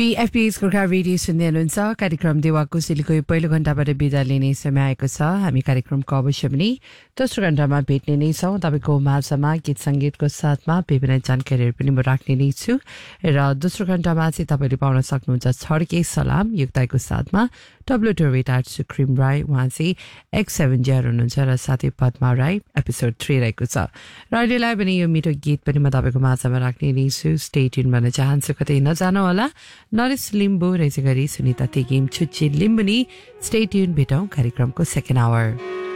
PFP's Kurka Radio सुन्दै हुनुहुन्छ कार्यक्रम देवाको सिलीको पहिलो घण्टाबाट बिदा लिने समय आएको छ हामी कार्यक्रमको अवश्य पनि दोस्रो घण्टामा भेट्ने नै छौं तपाईको माझमा गीत संगीतको साथमा विभिन्न जानकारीहरू पनि म राख्ने नै छु र दोस्रो घण्टामा चाहिँ तपाईले पाउन सक्नुहुन्छ छड्के सलाम युक्तको साथमा W2 सुक्रिम राई उहाँ चाहिँ X7JR हुनुहुन्छ र साथै पद्मा राई एपिसोड 3 रहेको छ र अहिलेलाई पनि यो मिठो गीत पनि म तपाईको माझमा राख्ने नै छु स्टे ट्युन भन्न चाहन्छु कतै नजानु होला नरेश लिम्बू रहेछ गरी सुनिता तेगिम छुच्ची लिम्बुनी स्टे ट्युन भेटौं कार्यक्रमको सेकेन्ड आवर